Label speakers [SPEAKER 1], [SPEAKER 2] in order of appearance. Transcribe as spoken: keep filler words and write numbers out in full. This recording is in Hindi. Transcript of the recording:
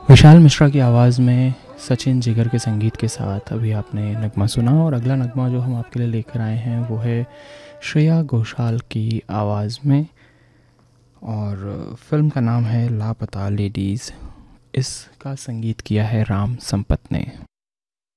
[SPEAKER 1] विशाल मिश्रा की आवाज़ में सचिन जिगर के संगीत के साथ अभी आपने नगमा सुना, और अगला नगमा जो हम आपके लिए लेकर आए हैं वो है श्रेया घोषाल की आवाज़ में, और फिल्म का नाम है लापता लेडीज़। इसका संगीत किया है राम संपत ने।